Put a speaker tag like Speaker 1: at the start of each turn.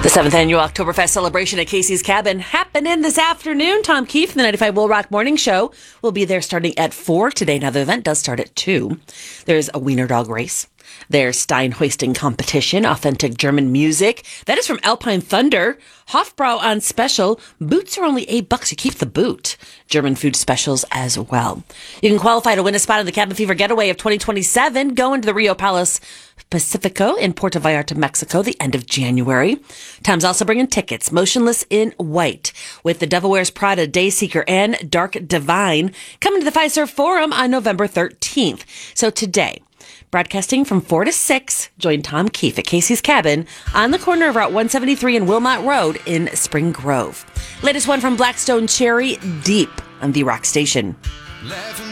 Speaker 1: The 7th annual Oktoberfest celebration at Casey's Cabin happening this afternoon. Tom Keefe from the 95 Will Rock Morning Show will be there starting at 4 today. Now, the event does start at 2. There's a wiener dog race. There's Stein hoisting competition, authentic German music. That is from Alpine Thunder. Hofbrau on special. Boots are only $8. You keep the boot. German food specials as well. You can qualify to win a spot in the Cabin Fever Getaway of 2027. Going to the Rio Palace Pacifico in Puerto Vallarta, Mexico, the end of January. Tom's also bringing tickets. Motionless in White with the Devil Wears Prada, Dayseeker, and Dark Divine coming to the Fiserv Forum on November 13th. So today, broadcasting from 4 to 6, join Tom Keefe at Casey's Cabin on the corner of Route 173 and Wilmot Road in Spring Grove. Latest one from Blackstone Cherry, Deep on the Rock Station.